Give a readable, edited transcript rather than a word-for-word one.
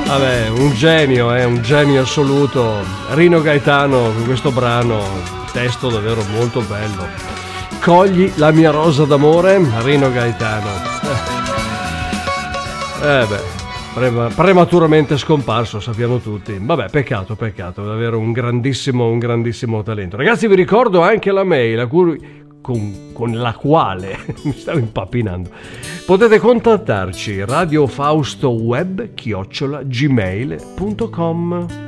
Vabbè, un genio assoluto. Rino Gaetano con questo brano, testo davvero molto bello. Cogli la mia rosa d'amore, Rino Gaetano. Prematuramente scomparso, sappiamo tutti. Vabbè, peccato, davvero un grandissimo talento. Ragazzi, vi ricordo anche la mail a cui con la quale mi stavo impappinando. Potete contattarci radiofaustoweb@gmail.com.